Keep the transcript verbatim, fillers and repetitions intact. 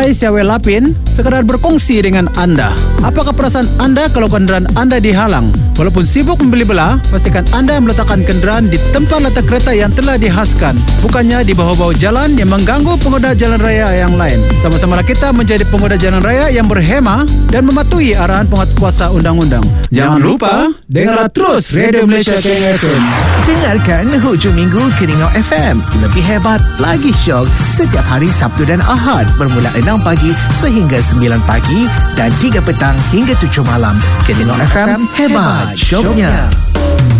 Saya Siawe Lapin, sekadar berkongsi dengan anda. Apakah perasaan anda kalau kenderaan anda dihalang? Walaupun sibuk membeli belah, pastikan anda meletakkan kenderaan di tempat letak kereta yang telah dihaskan, bukannya di bawah-bawah jalan yang mengganggu pengguna jalan raya yang lain. Sama-samalah kita menjadi pengguna jalan raya yang berhema dan mematuhi arahan penguatkuasa undang-undang. Jangan lupa, dengarlah terus Radio Malaysia K F M. Dengarkan hujung minggu Keningau F M. Lebih hebat, lagi syok setiap hari Sabtu dan Ahad bermula enam pagi sehingga sembilan pagi dan tiga petang hingga tujuh malam. Keningau F M, hebat syoknya.